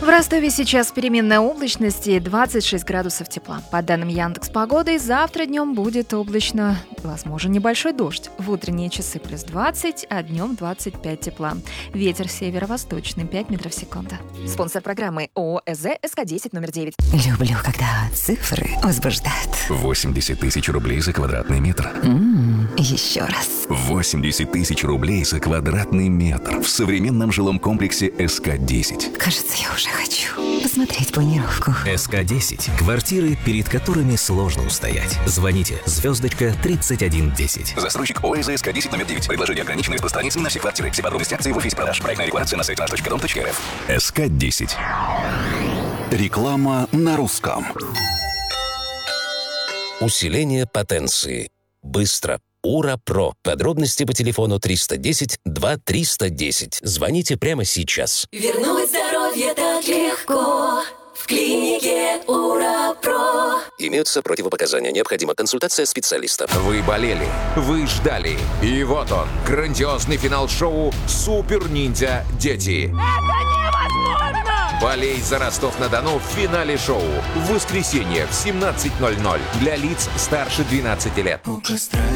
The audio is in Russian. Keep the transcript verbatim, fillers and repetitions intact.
В Ростове сейчас переменная облачность и двадцать шесть градусов тепла. По данным Яндекс.Погоды, завтра днем будет облачно, возможен небольшой дождь. В утренние часы плюс двадцать, а днем двадцать пять тепла. Ветер северо-восточный пять метров в секунду. Спонсор программы ООО СЗ СК десять номер девять. Люблю, когда цифры возбуждают. восемьдесят тысяч рублей за квадратный метр. М-м, еще раз. восемьдесят тысяч рублей за квадратный метр в современном жилом комплексе СК десять. Кажется, я уже хочу посмотреть планировку. СК десять. Квартиры, перед которыми сложно устоять. Звоните. Звездочка тридцать один десять. Застройщик ОСЗ СК десять номер девять. Предложение ограничено и распространяется не на все квартиры. Все подробности акции в офисе продаж. Проектная декларация на сайте наш точка дом точка эр эф. СК десять. Реклама на русском. Усиление потенции. Быстро. Ура Про. Подробности по телефону триста десять два триста десять. Звоните прямо сейчас. Вернуть здоровье так легко в клинике Ура Про. Имеются противопоказания. Необходима консультация специалиста. Вы болели, вы ждали. И вот он, грандиозный финал шоу «Супер Ниндзя Дети». Это невозможно! Болей за Ростов-на-Дону в финале шоу. В воскресенье в семнадцать ноль ноль для лиц старше двенадцати лет. У костра